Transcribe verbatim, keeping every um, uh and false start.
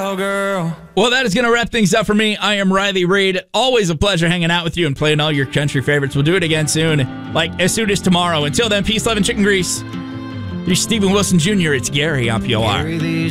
cowgirl. Well, that is going to wrap things up for me. I am Riley Reid. Always a pleasure hanging out with you and playing all your country favorites. We'll do it again soon, like as soon as tomorrow. Until then, peace, love, and chicken grease. You're Stephen Wilson Junior It's Gary on P O R.